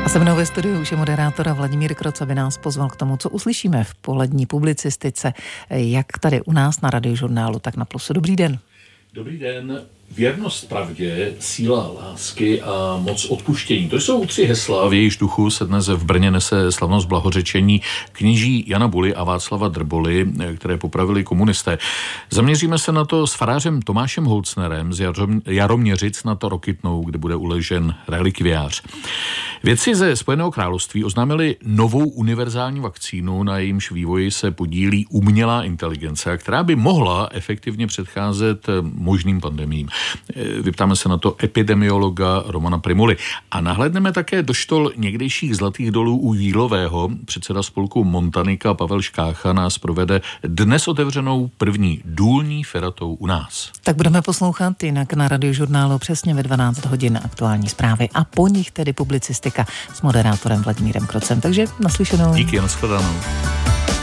se mnou ve studiu už je moderátor Vladimír Kroc, aby nás pozval k tomu, co uslyšíme v polední publicistice, jak tady u nás na Radiožurnálu, tak na Plusu. Dobrý den. Dobrý den. Věrnost pravdě, síla lásky a moc odpuštění. To jsou 3 hesla, v jejíž duchu se dnes v Brně nese slavnost blahořečení kněží Jana Buly a Václava Drboly, které popravili komunisté. Zaměříme se na to s farářem Tomášem Holcnerem z Jaroměřic nad Rokytnou, kde bude uložen relikviář. Vědci ze Spojeného království oznámili novou univerzální vakcínu, na jejímž vývoji se podílí umělá inteligence, která by mohla efektivně předcházet možným pandemiím. Vyptáme se na to epidemiologa Romana Prymuly. A nahlédneme také do štol někdejších Zlatých dolů u Jílového. Předseda spolku Montanika Pavel Škácha nás provede dnes otevřenou první důlní feratou u nás. Tak budeme poslouchat jinak na Radiožurnálu přesně ve 12 hodin aktuální zprávy a po nich tedy publicistika s moderátorem Vladimírem Krocem. Takže naslyšenou. Díky, nashledanou.